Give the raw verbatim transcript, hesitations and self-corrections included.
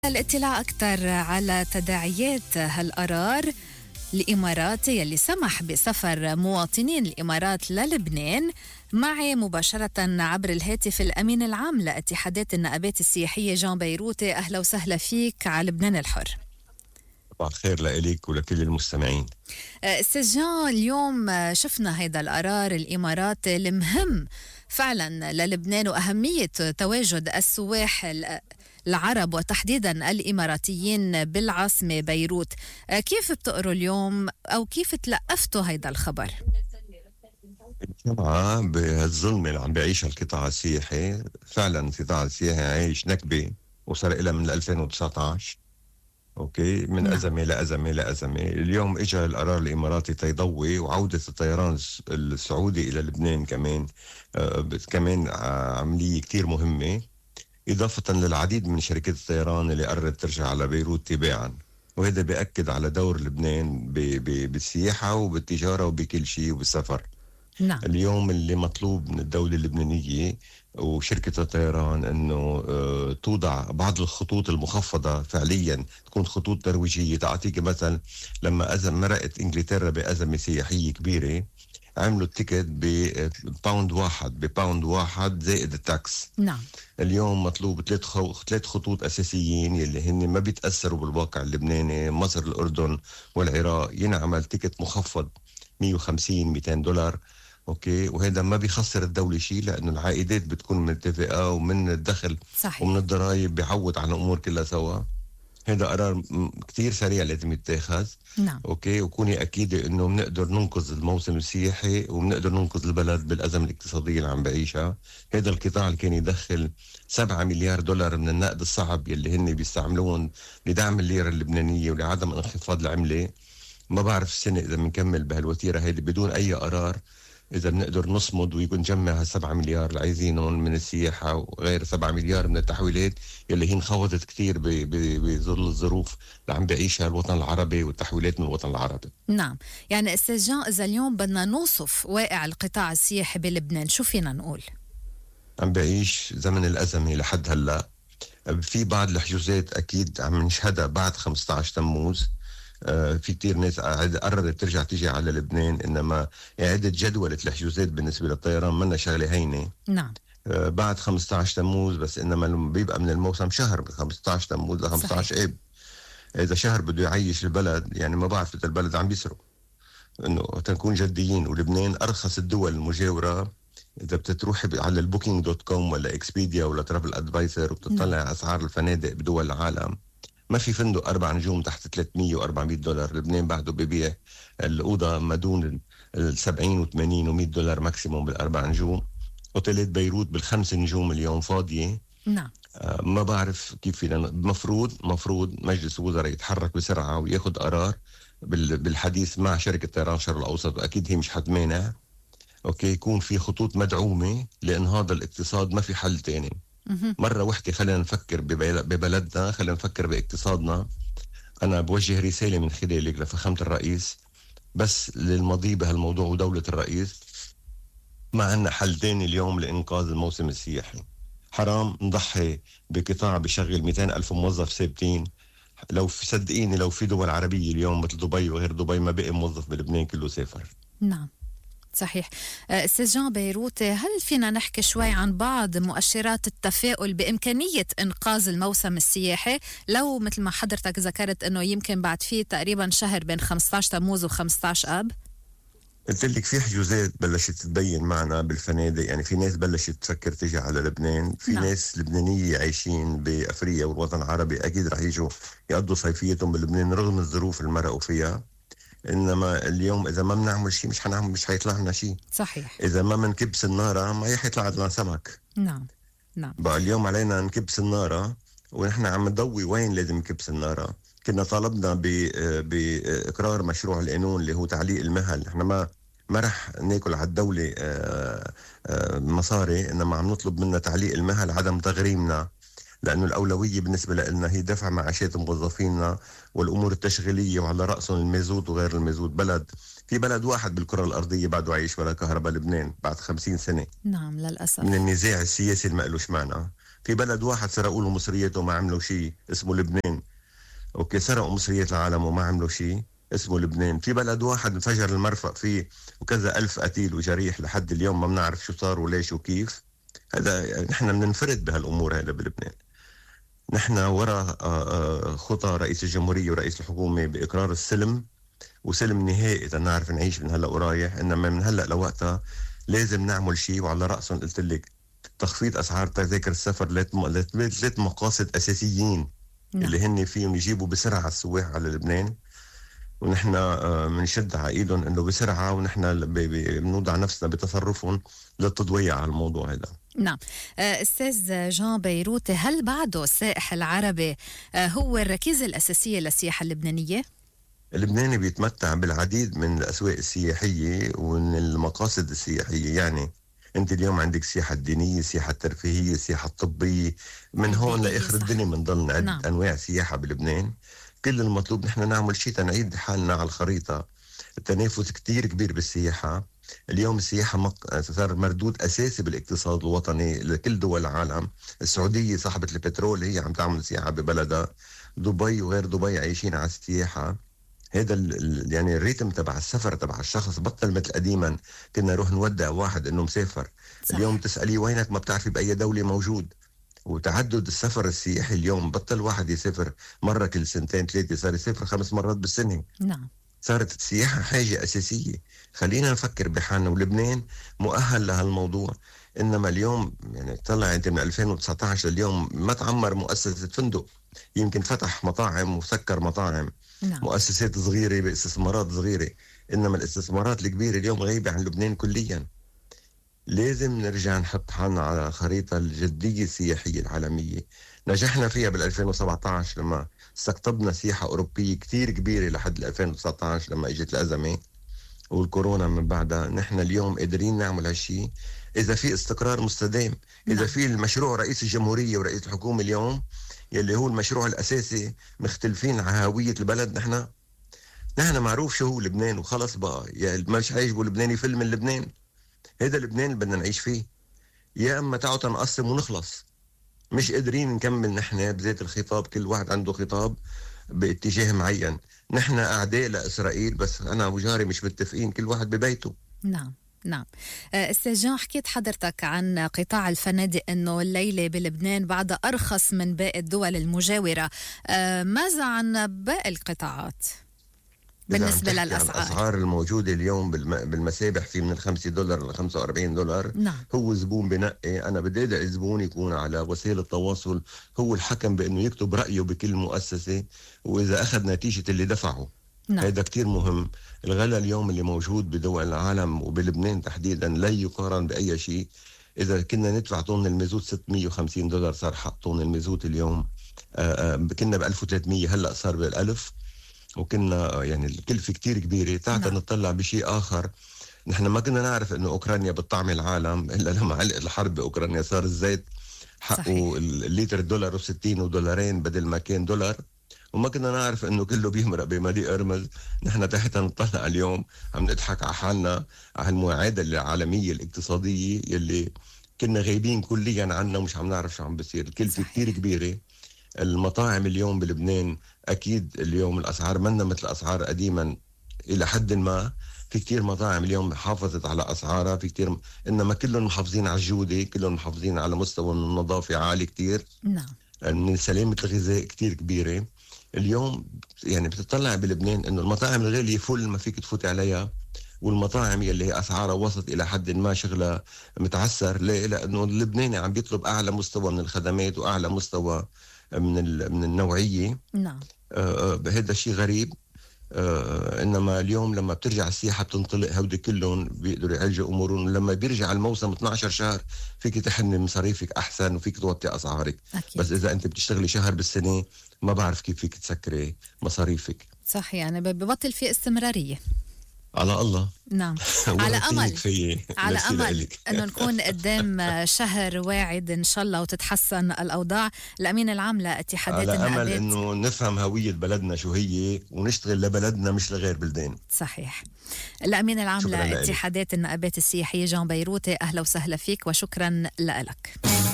الاطلاع أكثر على تداعيات هالقرار الإماراتي يلي سمح بسفر مواطنين الإمارات للبنان، معي مباشرة عبر الهاتف الأمين العام لاتحادات النقابات السياحية جان بيروتي. أهلا وسهلا فيك على لبنان الحر. صباح الخير لإليك ولكل المستمعين. أستاذ جان، اليوم شفنا هيدا القرار الإماراتي المهم فعلا للبنان وأهمية تواجد السواح العرب وتحديدا الإماراتيين بالعاصمة بيروت. كيف بتقروا اليوم أو كيف تلقفتوا هيدا الخبر؟ الجمعة بهالظلم اللي عم بيعيشها القطاع السياحي، فعلا القطاع السياحي عايش نكبة وصار إلها من ألفين وتسعة عشر. اوكي، من نعم. أزمة لأزمة لأزمة. اليوم اجى القرار الإماراتي تيضوي وعودة الطيران السعودي إلى لبنان كمان آه كمان عملية كتير مهمة، إضافة للعديد من شركات الطيران اللي قررت ترجع على بيروت تباعا. وهذا بيأكد على دور لبنان ب ب بالسياحة وبالتجارة وبكل شيء وبالسفر. نعم. اليوم اللي مطلوب من الدولة اللبنانية وشركة الطيران أنه آه توضع بعض الخطوط المخفضة فعليا، تكون خطوط ترويجية. تعطيك مثلا لما أزم مرقت إنجلترا بأزمة سياحية كبيرة، عملوا التيكت بباوند واحد بباوند واحد زائد التاكس. نعم. اليوم مطلوب ثلاث خو... ثلاث خطوط أساسيين يلي هن ما بيتأثروا بالواقع اللبناني، مصر، الأردن والعراق، ينعمل تيكت مخفض مية وخمسين مئتين دولار. اوكي، وهذا ما بيخسر الدولة شيء، لأنه العائدات بتكون متفقة ومن الدخل صحيح. ومن الضرائب بيعوض على الأمور كلها سوا. هذا قرار كتير سريع لازم يتاخذ. نعم. اوكي، وكوني اكيده انه بنقدر ننقذ الموسم السياحي وبنقدر ننقذ البلد بالازمه الاقتصاديه اللي عم بعيشها. هذا القطاع اللي كان يدخل سبعة مليار دولار من النقد الصعب يلي هن بيستعملون لدعم الليره اللبنانيه ولعدم انخفاض العمله. ما بعرف السنه اذا بنكمل بهالوتيره هيدي بدون اي قرار، إذا بنقدر نصمد ونجمع هالسبعة مليار اللي عايزينهم من السياحة وغير سبعة مليار من التحويلات يلي هي انخفضت كتير بظل الظروف اللي عم بعيشها الوطن العربي والتحويلات من الوطن العربي. نعم، يعني أستاذ جان، إذا اليوم بدنا نوصف واقع القطاع السياحي بلبنان شو فينا نقول؟ عم بعيش زمن الأزمة لحد هلأ. في بعض الحجوزات أكيد عم نشهدها بعد خمسة عشر تموز. آه في كتير ناس قررت ترجع تيجي على لبنان، إنما إعادة جدولة الحجوزات بالنسبة للطيران منا شغلة هينة. نعم. آه بعد خمسة عشر تموز، بس إنما بيبقى من الموسم شهر من خمسة عشر تموز ل خمسة عشر آب. إذا شهر بده يعيش البلد، يعني ما بعرف إذا البلد عم بيسرق، إنه تنكون جديين. ولبنان أرخص الدول المجاورة. إذا بتروح على البوكينج دوت كوم ولا إكسبيديا ولا ترافل أدفايسر وبتطلع نعم. أسعار الفنادق بدول العالم، ما في فندق أربع نجوم تحت ثلاثمية وأربعمية دولار. لبنان بعده ببيع الأوضة ما دون السبعين وثمانين ومية دولار ماكسيموم بالأربع نجوم. أوتيلات بيروت بالخمس نجوم اليوم فاضية. نعم. آه ما بعرف كيف فينا. مفروض مفروض مجلس الوزراء يتحرك بسرعة وياخد قرار بالحديث مع شركة طيران الشرق الأوسط، وأكيد هي مش حتمانع. أوكي، يكون في خطوط مدعومة لإنهاض الاقتصاد، ما في حل تاني. مرة وحدة خلينا نفكر ببلدنا، خلينا نفكر باقتصادنا. أنا بوجه رسالة من خلالك لفخامة الرئيس بس للمضي بهالموضوع ودولة الرئيس. ما عنا حل تاني اليوم لإنقاذ الموسم السياحي. حرام نضحي بقطاع بشغل مئتين ألف موظف ثابتين. لو في صدقيني لو في دول عربية اليوم مثل دبي وغير دبي ما بقي موظف بلبنان كله سافر. نعم صحيح. أستاذ جان بيروتي، هل فينا نحكي شوي عن بعض مؤشرات التفاؤل بإمكانية إنقاذ الموسم السياحي، لو مثل ما حضرتك ذكرت أنه يمكن بعد فيه تقريبا شهر بين خمسة عشر تموز وخمسة عشر آب؟ قلت لك في حجوزات بلشت تتبين معنا بالفنادق، يعني في ناس بلشت تفكر تيجي على لبنان. في نعم. ناس لبنانية عايشين بأفريقيا والوطن العربي أكيد رح يجوا يقضوا صيفيتهم بلبنان رغم الظروف اللي مرقوا فيها. إنما اليوم إذا ما بنعمل شيء مش حنعمل، مش حيطلع لنا شيء. صحيح. إذا ما بنكب سنارة ما هي حيطلع لنا سمك. نعم نعم. بقى اليوم علينا نكب سنارة ونحن عم نضوي وين لازم نكب سنارة. كنا طالبنا بإقرار مشروع القانون اللي هو تعليق المهل. نحن ما ما رح ناكل على الدولة مصاري، إنما عم نطلب منها تعليق المهل، عدم تغريمنا، لأنه الأولوية بالنسبة لنا هي دفع معاشات موظفينا والأمور التشغيلية، وعلى رأسهم المازوت وغير المازوت. بلد في بلد واحد بالكرة الأرضية بعده عايش ولا كهرباء، لبنان، بعد خمسين سنة. نعم للأسف. من النزاع السياسي المقلوش معنا. في بلد واحد سرقوا له مصريته وما عملوا شيء اسمه لبنان. اوكي، سرقوا مصريات العالم وما عملوا شيء اسمه لبنان. في بلد واحد انفجر المرفأ فيه وكذا ألف قتيل وجريح لحد اليوم ما بنعرف شو صار وليش وكيف. هذا يعني نحن بننفرد بهالأمور هذا بلبنان. نحن وراء خطى رئيس الجمهورية ورئيس الحكومة بإقرار السلم، وسلم نهائي نعرف نعيش من هلأ ورايح. إنما من هلأ لوقتها لازم نعمل شيء، وعلى رأسهم قلت لك تخفيض أسعار تذاكر السفر لثلاث مقاصد أساسيين. نعم. اللي هن فيهم يجيبوا بسرعة السواح على لبنان، ونحن بنشد على ايدهم انه بسرعه، ونحن بنوضع نفسنا بتصرفهم للتضويع على الموضوع هذا. نعم. استاذ جان بيروتي، هل بعده السائح العربي هو الركيزه الاساسيه للسياحه اللبنانيه؟ اللبناني بيتمتع بالعديد من الاسواق السياحيه ومن المقاصد السياحيه. يعني انت اليوم عندك السياحه الدينيه، السياحه الترفيهيه، السياحه الطبيه، من هون لاخر الدنيا بنضل نعد نعم. انواع سياحه بلبنان. كل المطلوب نحن نعمل شيء تنعيد حالنا على الخريطة. التنافس كتير كبير بالسياحة اليوم. السياحة مق... صار مردود أساسي بالاقتصاد الوطني لكل دول العالم. السعودية صاحبة البترول هي عم تعمل سياحة ببلدها. دبي وغير دبي عايشين على السياحة. هذا ال... يعني الريتم تبع السفر تبع الشخص بطل مثل قديما كنا نروح نودع واحد انه مسافر. صح. اليوم تسأليه وينك ما بتعرفي بأي دولة موجود. وتعدد السفر السياحي اليوم بطل واحد يسافر مرة كل سنتين ثلاثة، صار يسافر خمس مرات بالسنة. نعم. صارت السياحة حاجة أساسية. خلينا نفكر بحالنا، ولبنان مؤهل لهالموضوع. إنما اليوم يعني طلع أنت من ألفين وتسعة عشر لليوم ما تعمر مؤسسة فندق. يمكن فتح مطاعم وسكر مطاعم. نعم. مؤسسات صغيرة باستثمارات صغيرة. إنما الاستثمارات الكبيرة اليوم غايبة عن لبنان كلياً. لازم نرجع نحط حالنا على خريطة الجدية السياحية العالمية. نجحنا فيها بال2017 لما استقطبنا سياحة أوروبية كتير كبيرة لحد ألفين وتسعة عشر لما اجت الأزمة والكورونا من بعدها. نحن اليوم قادرين نعمل هالشي إذا في استقرار مستدام. إذا في المشروع رئيس الجمهورية ورئيس الحكومة اليوم يلي هو المشروع الأساسي مختلفين على هوية البلد. نحن نحن معروف شو هو لبنان وخلص بقى. يا مش عايجبوا لبناني فيلم من لبنان. هذا لبنان اللي بدنا نعيش فيه. يا اما تعالوا نقسم ونخلص. مش قادرين نكمل نحن بذات الخطاب، كل واحد عنده خطاب باتجاه معين. نحن اعداء لاسرائيل بس انا وجاري مش متفقين، كل واحد ببيته. نعم نعم. استاذ جان، حكيت حضرتك عن قطاع الفنادق انه الليله بلبنان بعد ارخص من باقي الدول المجاوره. ماذا عن باقي القطاعات بالنسبة للأسعار؟ الأسعار الموجودة اليوم بالمسابح في من الخمسة دولار لخمسة وأربعين دولار. نعم. هو زبون بنقي. أنا بدي أدعي الزبون يكون على وسائل التواصل هو الحكم بأنه يكتب رأيه بكل مؤسسة، وإذا أخذ نتيجة اللي دفعه. نعم. هذا كتير مهم. الغلاء اليوم اللي موجود بدول العالم وبلبنان تحديدا لا يقارن بأي شيء. إذا كنا ندفع طن المازوت ستمية وخمسين دولار صار حق طن المازوت اليوم. آآ آآ كنا ب ألف وثلاثمية هلأ صار بالألف. وكنا يعني الكلفة كتير كبيرة. تعال نعم. نطلع بشيء آخر. نحن ما كنا نعرف إنه أوكرانيا بتطعم العالم إلا لما علقت الحرب بأوكرانيا. صار الزيت حقه الليتر دولار وستين ودولارين بدل ما كان دولار. وما كنا نعرف إنه كله بيمرق بمضيق أرمز. نحن تحت نطلع اليوم عم نضحك على حالنا على المعادلة العالمية الاقتصادية يلي كنا غايبين كليا عنها ومش عم نعرف شو عم بصير. الكلفة كتير كبيرة. المطاعم اليوم بلبنان أكيد اليوم الأسعار منا مثل أسعار قديما إلى حد ما. في كتير مطاعم اليوم حافظت على أسعارها. في كتير، إنما كلهم محافظين على الجودة، كلهم محافظين على مستوى النظافة عالي كتير. نعم. من سلامة الغذاء كتير كبيرة. اليوم يعني بتطلع بلبنان إنه المطاعم الغالية فل ما فيك تفوت عليها، والمطاعم اللي هي أسعارها وسط إلى حد ما شغلة متعسر. ليه؟ لأنه اللبناني عم بيطلب أعلى مستوى من الخدمات وأعلى مستوى من من النوعية. نعم. آه هذا شيء غريب. آه إنما اليوم لما بترجع السياحة بتنطلق هودي كلهم بيقدروا يعالجوا أمورهم. لما بيرجع الموسم اثنا عشر شهر فيك تحني مصاريفك أحسن وفيك توطي أسعارك. أكيد. بس إذا أنت بتشتغلي شهر بالسنة ما بعرف كيف فيك تسكري مصاريفك. صح، يعني ببطل في استمرارية. على الله. نعم. على أمل على أمل لك. أنه نكون قدام شهر واعد إن شاء الله وتتحسن الأوضاع. الأمين العام لاتحادات النقابات. على أمل أنه نفهم هوية بلدنا شو هي ونشتغل لبلدنا مش لغير بلدان. صحيح. الأمين العام لاتحادات النقابات السياحية جان بيروتي، أهلا وسهلا فيك وشكرا لك.